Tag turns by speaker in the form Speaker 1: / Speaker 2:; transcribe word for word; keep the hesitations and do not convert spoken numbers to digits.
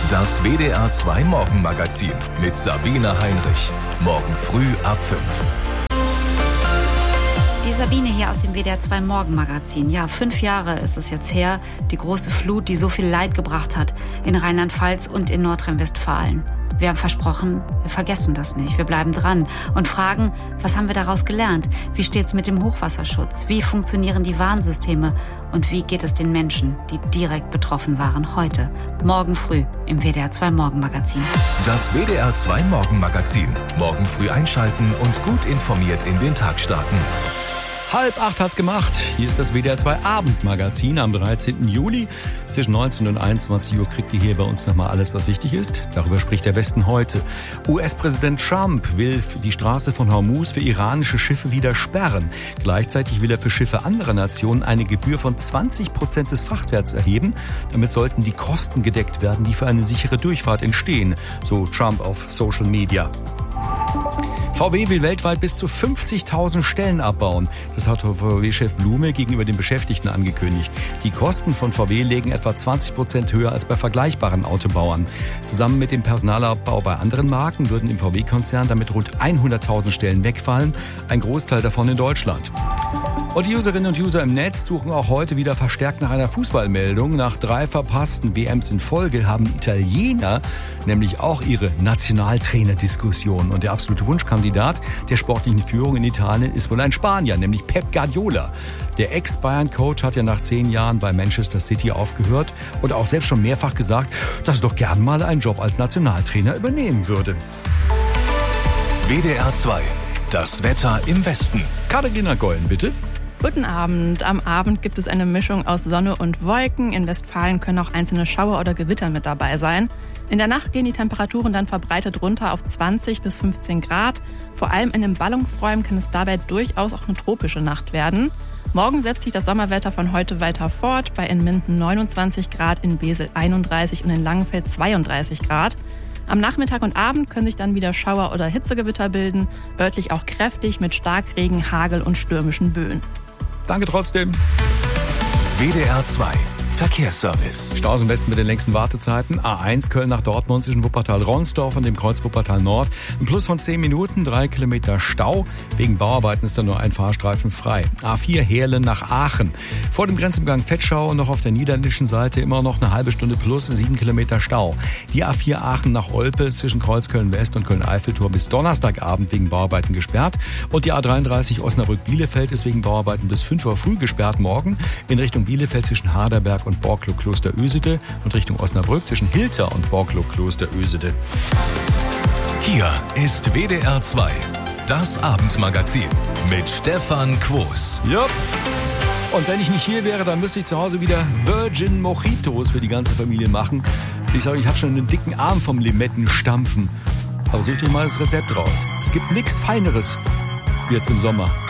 Speaker 1: Das W D R zwei Morgenmagazin mit Sabine Heinrich. Morgen früh ab fünf.
Speaker 2: Die Sabine hier aus dem W D R zwei Morgenmagazin. Ja, fünf Jahre ist es jetzt her, die große Flut, die so viel Leid gebracht hat in Rheinland-Pfalz und in Nordrhein-Westfalen. Wir haben versprochen, wir vergessen das nicht. Wir bleiben dran und fragen, was haben wir daraus gelernt? Wie steht's mit dem Hochwasserschutz? Wie funktionieren die Warnsysteme? Und wie geht es den Menschen, die direkt betroffen waren, heute? Morgen früh im W D R zwei Morgenmagazin.
Speaker 1: Das W D R zwei Morgenmagazin. Morgen früh einschalten und gut informiert in den Tag starten.
Speaker 3: Halb acht hat's gemacht. Hier ist das W D R zwei Abendmagazin am dreizehnten Juli. Zwischen neunzehn und einundzwanzig Uhr kriegt ihr hier bei uns nochmal alles, was wichtig ist. Darüber spricht der Westen heute. U S-Präsident Trump will die Straße von Hormuz für iranische Schiffe wieder sperren. Gleichzeitig will er für Schiffe anderer Nationen eine Gebühr von zwanzig Prozent des Frachtwerts erheben. Damit sollten die Kosten gedeckt werden, die für eine sichere Durchfahrt entstehen, so Trump auf Social Media. V W will weltweit bis zu fünfzigtausend Stellen abbauen. Das hat V W-Chef Blume gegenüber den Beschäftigten angekündigt. Die Kosten von V W liegen etwa zwanzig Prozent höher als bei vergleichbaren Autobauern. Zusammen mit dem Personalabbau bei anderen Marken würden im V W-Konzern damit rund hunderttausend Stellen wegfallen, ein Großteil davon in Deutschland. Und die Userinnen und User im Netz suchen auch heute wieder verstärkt nach einer Fußballmeldung. Nach drei verpassten W Ms in Folge haben Italiener nämlich auch ihre Nationaltrainer-Diskussion. Und der absolute Wunschkandidat der sportlichen Führung in Italien ist wohl ein Spanier, nämlich Pep Guardiola. Der Ex-Bayern-Coach hat ja nach zehn Jahren bei Manchester City aufgehört und auch selbst schon mehrfach gesagt, dass er doch gern mal einen Job als Nationaltrainer übernehmen würde.
Speaker 1: W D R zwei. Das Wetter im Westen.
Speaker 3: Katharina Gollen, bitte.
Speaker 4: Guten Abend. Am Abend gibt es eine Mischung aus Sonne und Wolken. In Westfalen können auch einzelne Schauer oder Gewitter mit dabei sein. In der Nacht gehen die Temperaturen dann verbreitet runter auf zwanzig bis fünfzehn Grad. Vor allem in den Ballungsräumen kann es dabei durchaus auch eine tropische Nacht werden. Morgen setzt sich das Sommerwetter von heute weiter fort. Bei in Minden neunundzwanzig Grad, in Wesel einunddreißig und in Langenfeld zweiunddreißig Grad. Am Nachmittag und Abend können sich dann wieder Schauer oder Hitzegewitter bilden. Örtlich auch kräftig mit Starkregen, Hagel und stürmischen Böen.
Speaker 3: Danke trotzdem.
Speaker 1: W D R zwei Verkehrsservice.
Speaker 3: Staus im Westen mit den längsten Wartezeiten. A eins Köln nach Dortmund zwischen Wuppertal-Ronsdorf und dem Kreuz Wuppertal Nord. Ein Plus von zehn Minuten, drei Kilometer Stau. Wegen Bauarbeiten ist da nur ein Fahrstreifen frei. A vier Heerlen nach Aachen. Vor dem Grenzübergang Vetschau und noch auf der niederländischen Seite immer noch eine halbe Stunde plus, sieben Kilometer Stau. Die A vier Aachen nach Olpe zwischen Kreuz Köln-West und Köln-Eiffeltor bis Donnerstagabend wegen Bauarbeiten gesperrt. Und die A dreiunddreißig Osnabrück-Bielefeld ist wegen Bauarbeiten bis fünf Uhr früh gesperrt morgen. In Richtung Bielefeld zwischen Harderberg und Borklow-Kloster-Ösede und Richtung Osnabrück zwischen Hilter und Borklow-Kloster-Ösede.
Speaker 1: Hier ist W D R zwei, das Abendmagazin mit Stefan Quos.
Speaker 3: Ja. Und wenn ich nicht hier wäre, dann müsste ich zu Hause wieder Virgin Mojitos für die ganze Familie machen. Ich sage, ich habe schon einen dicken Arm vom Limettenstampfen. Aber sucht euch mal das Rezept raus. Es gibt nichts Feineres jetzt im Sommer.